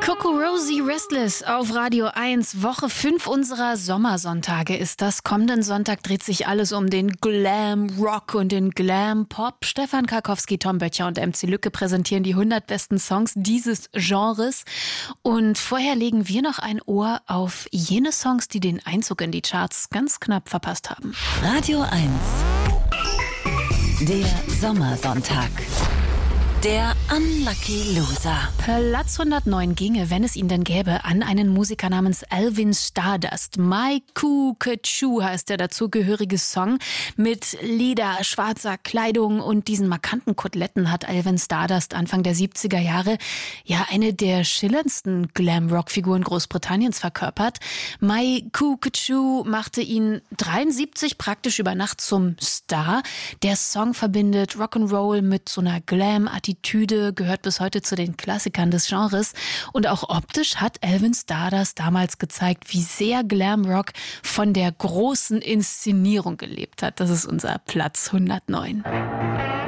Coco Rosie Restless auf Radio 1. Woche 5 unserer Sommersonntage ist das. Kommenden Sonntag dreht sich alles um den Glam Rock und den Glam Pop. Stefan Karkowski, Tom Böttcher und MC Lücke präsentieren die 100 besten Songs dieses Genres. Und vorher legen wir noch ein Ohr auf jene Songs, die den Einzug in die Charts ganz knapp verpasst haben. Radio 1. Der Sommersonntag. Der Unlucky Loser. Platz 109 ginge, wenn es ihn denn gäbe, an einen Musiker namens Alvin Stardust. My Cuckoo heißt der dazugehörige Song. Mit Leder, schwarzer Kleidung und diesen markanten Koteletten hat Alvin Stardust Anfang der 70er Jahre ja eine der schillerndsten Glam-Rock-Figuren Großbritanniens verkörpert. My Cuckoo machte ihn 73 praktisch über Nacht zum Star. Der Song verbindet Rock'n'Roll mit so einer Glam-Attitüde, gehört bis heute zu den Klassikern des Genres. Und auch optisch hat Alvin Stardust damals gezeigt, wie sehr Glamrock von der großen Inszenierung gelebt hat. Das ist unser Platz 109.